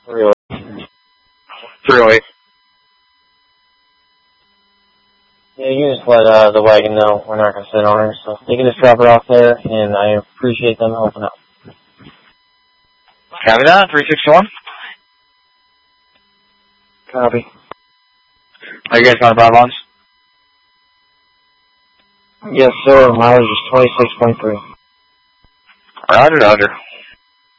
308. 308. Yeah, you can just let the wagon know we're not going to sit on her, so they can just drop her off there, and I appreciate them helping out. Copy that, 361. Copy. Are you guys going to Broadlands? Yes, sir. Mileage is 26.3. Roger, Roger.